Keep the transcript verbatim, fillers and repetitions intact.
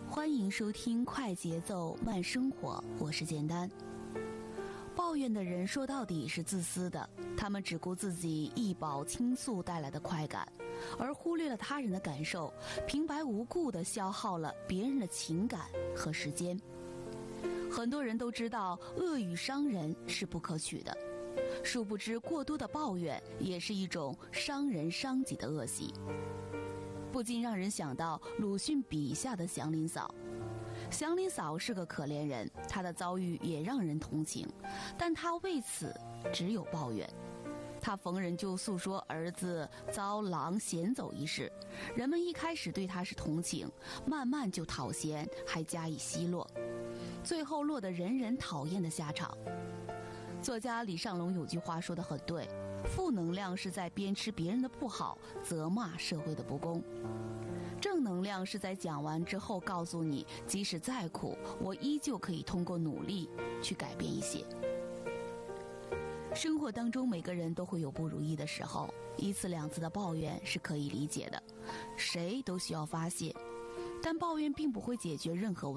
欢迎收听快节奏慢生活，我是简单。抱怨的人说到底是自私的，他们只顾自己一饱倾诉带来的快感，而忽略了他人的感受，平白无故地消耗了别人的情感和时间。很多人都知道恶语伤人是不可取的，殊不知过多的抱怨也是一种伤人伤己的恶习，不禁让人想到鲁迅笔下的祥林嫂。祥林嫂是个可怜人，她的遭遇也让人同情，但她为此只有抱怨。她逢人就诉说儿子遭狼衔走一事，人们一开始对她是同情，慢慢就讨嫌，还加以奚落，最后落得人人讨厌的下场。作家李尚龙有句话说得很对，负能量是在鞭笞别人的不好，责骂社会的不公。正能量是在讲完之后告诉你，即使再苦，我依旧可以通过努力去改变一些。生活当中每个人都会有不如意的时候，一次两次的抱怨是可以理解的，谁都需要发泄，但抱怨并不会解决任何